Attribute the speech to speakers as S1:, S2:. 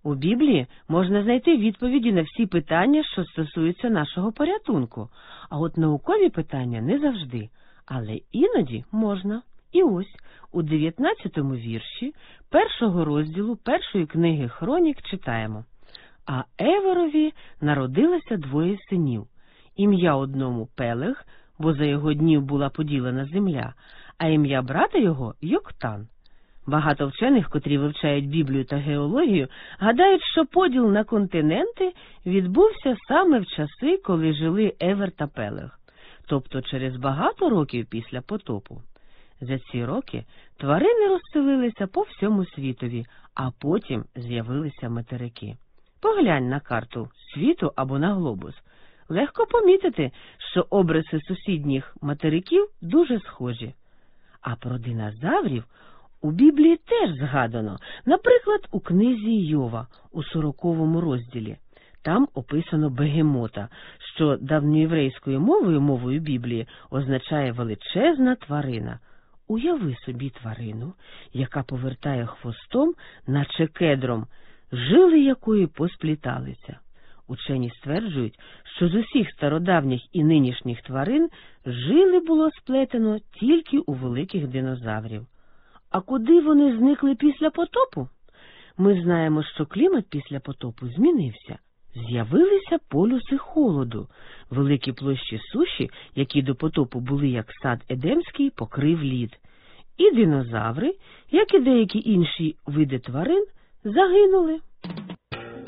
S1: У Біблії можна знайти відповіді на всі питання, що стосуються нашого порятунку, а от наукові питання не завжди, але іноді можна. І ось у 19-му вірші першого розділу першої книги Хронік читаємо: «А Еворові народилося 2 синів. Ім'я одному Пелег, бо за його днів була поділена земля, а ім'я брата його Йоктан». Багато вчених, котрі вивчають Біблію та геологію, гадають, що поділ на континенти відбувся саме в часи, коли жили Евер та Пелег, тобто через багато років після потопу. За ці роки тварини розселилися по всьому світові, а потім з'явилися материки. Поглянь на карту світу або на глобус. Легко помітити, що обриси сусідніх материків дуже схожі. А про динозаврів у Біблії теж згадано, наприклад, у книзі Йова у 40-му розділі. Там описано бегемота, що давньоєврейською мовою Біблії означає величезна тварина. Уяви собі тварину, яка повертає хвостом, наче кедром, жили якої поспліталися. Учені стверджують, що з усіх стародавніх і нинішніх тварин жили було сплетено тільки у великих динозаврів. А куди вони зникли після потопу? Ми знаємо, що клімат після потопу змінився. З'явилися полюси холоду. Великі площі суші, які до потопу були як сад Едемський, покрив лід. І динозаври, як і деякі інші види тварин, загинули.